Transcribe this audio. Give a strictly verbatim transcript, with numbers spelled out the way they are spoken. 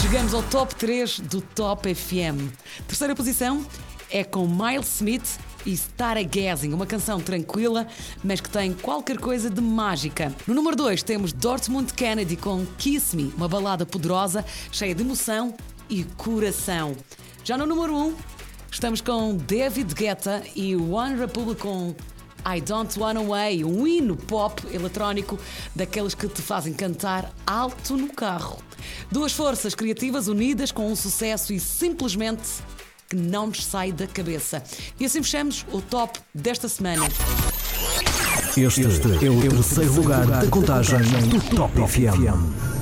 Chegamos ao top três do Top F M. Terceira posição é com Miles Smith e Stargazing, uma canção tranquila, mas que tem qualquer coisa de mágica. No número dois temos Dortmund Kennedy com Kiss Me, uma balada poderosa, cheia de emoção e coração. Já no número um, estamos com David Guetta e One Republic com I Don't Wanna Way, um hino pop eletrónico daqueles que te fazem cantar alto no carro. Duas forças criativas unidas com um sucesso e simplesmente que não nos sai da cabeça. E assim fechamos o top desta semana. Este é o terceiro lugar da contagem do Top F M.